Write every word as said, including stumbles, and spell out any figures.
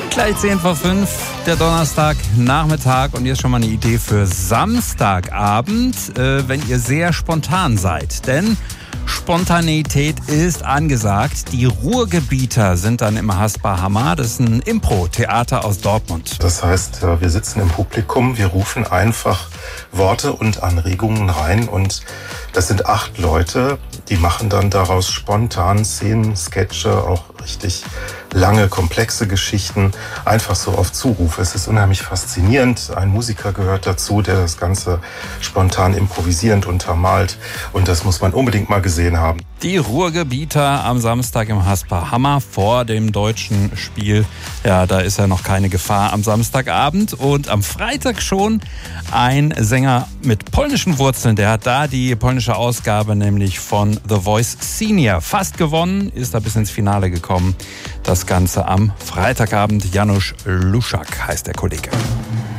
Gleich zehn vor fünf, der Donnerstag Nachmittag, und hier ist schon mal eine Idee für Samstagabend, äh, wenn ihr sehr spontan seid. Denn Spontanität ist angesagt. Die Ruhrgebieter sind dann im Haspa Hammer. Das ist ein Impro-Theater aus Dortmund. Das heißt, wir sitzen im Publikum, wir rufen einfach Worte und Anregungen rein, und das sind acht Leute, die machen dann daraus spontan Szenen, Sketche, auch richtig lange, komplexe Geschichten, einfach so auf Zuruf. Es ist unheimlich faszinierend. Ein Musiker gehört dazu, der das Ganze spontan improvisierend untermalt, und das muss man unbedingt mal gesehen haben. Die Ruhrgebieter am Samstag im Haspa Hammer vor dem deutschen Spiel. Ja, da ist ja noch keine Gefahr am Samstagabend. Und am Freitag schon ein Sänger mit polnischen Wurzeln. Der hat da die polnische Ausgabe nämlich von The Voice Senior fast gewonnen, ist da bis ins Finale gekommen. Das Ganze am Freitagabend. Janusz Luszak heißt der Kollege.